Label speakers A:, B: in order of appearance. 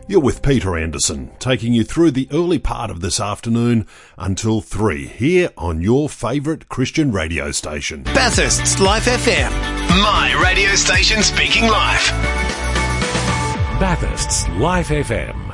A: You're with Peter Anderson, taking you through the early part of this afternoon until 3, here on your favourite Christian radio station.
B: Bathurst's Life FM. My radio station speaking life.
C: Bathurst's Life FM.